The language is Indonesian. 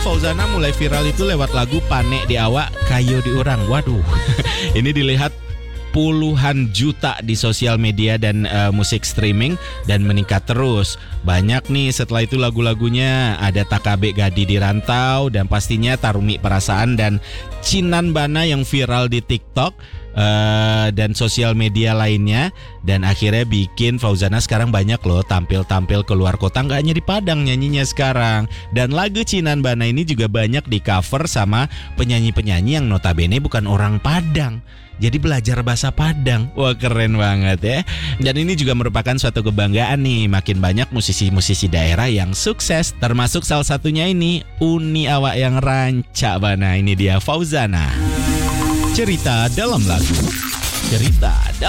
Fauzana mulai viral itu lewat lagu Pane di Awak Kayo di Urang. Waduh, ini dilihat puluhan juta di sosial media dan musik streaming dan meningkat terus. Banyak nih setelah itu lagu-lagunya, ada Takabe Gadi di Rantau dan pastinya Tarumi Perasaan dan Cinan Bana yang viral di TikTok dan sosial media lainnya. Dan akhirnya bikin Fauzana sekarang banyak loh tampil-tampil keluar kota, nggak hanya di Padang nyanyinya sekarang. Dan lagu Cinan Bana ini juga banyak di cover sama penyanyi-penyanyi yang notabene bukan orang Padang. Jadi belajar bahasa Padang. Wah, keren banget ya. Dan ini juga merupakan suatu kebanggaan nih. Makin banyak musisi-musisi daerah yang sukses. Termasuk salah satunya ini Uni Awak yang Ranca Bana. Ini dia Fauzana. Cerita dalam lagu. Cerita dalam